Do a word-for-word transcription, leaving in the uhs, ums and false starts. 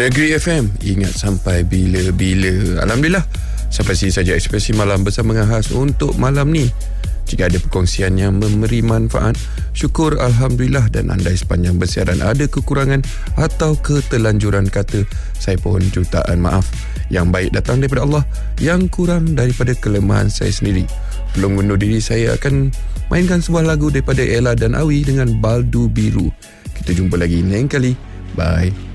Negeri F M, ingat sampai bila-bila. Alhamdulillah, sampai sini saja ekspresi malam bersama dengan khas untuk malam ni. Jika ada perkongsian yang memberi manfaat, syukur Alhamdulillah. Dan andai sepanjang bersiaran ada kekurangan atau ketelanjuran kata, saya pohon jutaan maaf. Yang baik datang daripada Allah, yang kurang daripada kelemahan saya sendiri. Belum undur diri, saya akan mainkan sebuah lagu daripada Ella dan Awi dengan Baldu Biru. Kita jumpa lagi lain kali. Bye.